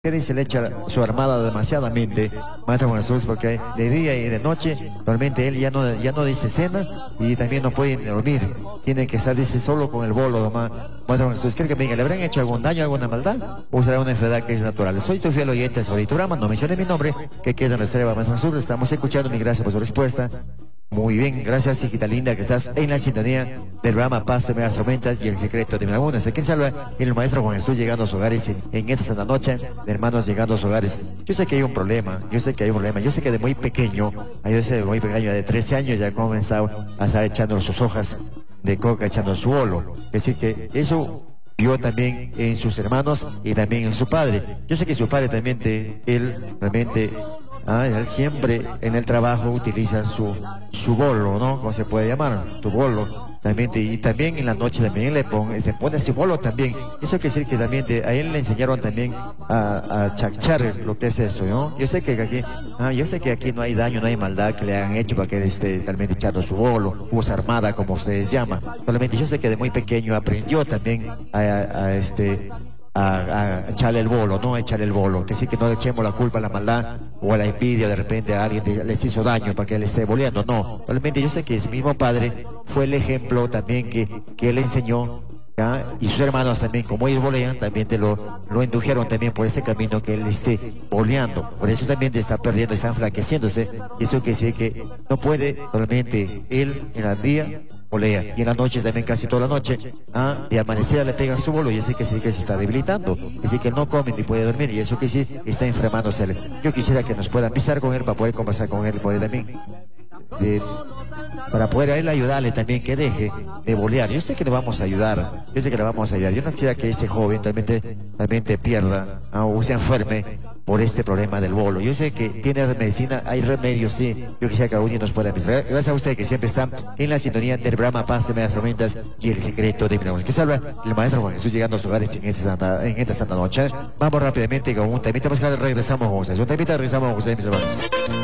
Y se le echa su armada demasiadamente, Maestro Juan Jesús, porque de día y de noche, normalmente él ya no dice cena y también no puede dormir. Tiene que estar, dice, solo con el bolo nomás. Maestro Juan Jesús, ¿cree que venga? ¿Le habrán hecho algún daño, alguna maldad? ¿O será una enfermedad que es natural? Soy tu fiel oyente sobre tu programa, no mencione mi nombre, que queda en reserva, Maestro Jesús. Estamos escuchando, mi gracias por su respuesta. Muy bien, gracias, hijita linda, que estás en la sintonía del programa Paz de Medias Tormentas y el secreto de mi laguna. Aquí salva el Maestro Juan Jesús llegando a sus hogares en esta santa noche, hermanos llegando a sus hogares. Yo sé que hay un problema, yo sé que de muy pequeño, de 13 años ya ha comenzado a estar echando sus hojas de coca, echando su olo. Es decir, que eso vio también en sus hermanos y también en su padre. Yo sé que su padre también, él realmente... él siempre en el trabajo utiliza su bolo, ¿no? ¿Cómo se puede llamar? Su bolo. También, y también en la noche también se pone su bolo también. Eso quiere decir que también a él le enseñaron también a chachar lo que es esto, ¿no? Yo sé que aquí no hay daño, no hay maldad que le hayan hecho para que él esté también echando su bolo, usa armada, como ustedes llaman. Solamente yo sé que de muy pequeño aprendió también a echarle el bolo, ¿no? Echarle el bolo. Que sí, que no le echemos la culpa a la maldad o a la envidia, de repente a alguien les hizo daño para que él esté boleando. No, realmente yo sé que su mismo padre fue el ejemplo también que él enseñó, ¿ya? Y sus hermanos también, como ellos bolean, también lo indujeron también por ese camino que él esté boleando. Por eso también está perdiendo, está enflaqueciéndose. Y eso que sí que no puede realmente él en el día olea, y en la noche también, casi toda la noche, de amanecer le pega su bolo, y eso que sí que se está debilitando, así que no come ni puede dormir, y eso que sí está enfermándose. Yo quisiera que nos pueda avisar con él para poder conversar con él, poder también para poder a él ayudarle también que deje de bolear. Yo sé que le vamos a ayudar, yo no quisiera que ese joven realmente pierda o se enferme por este problema del bolo. Yo sé que tiene medicina, hay remedios, sí. Yo quisiera que alguien nos pueda avisar. Gracias a usted que siempre está en la sintonía del programa Paz de Medias Tormentas y el secreto de mi laguna. Que salva el Maestro Juan Jesús llegando a sus hogares en esta santa noche. Vamos rápidamente con un temita musical, regresamos con ustedes. Un temita, regresamos con ustedes, mis hermanos.